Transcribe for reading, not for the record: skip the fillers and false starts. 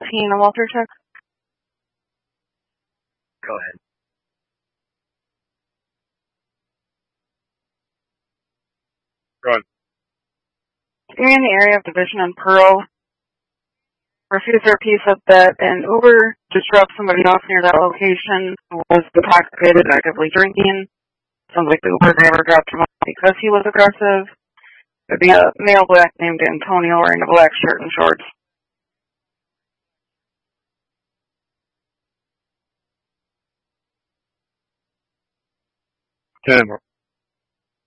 a welfare check. Go ahead. Go ahead. You're in the area of Division and Pearl. Refused their piece of bet, and Uber just dropped somebody off near that location who was intoxicated, actively drinking. Sounds like the Uber driver dropped him off because he was aggressive. There'd be a male black named Antonio wearing a black shirt and shorts. 10 more.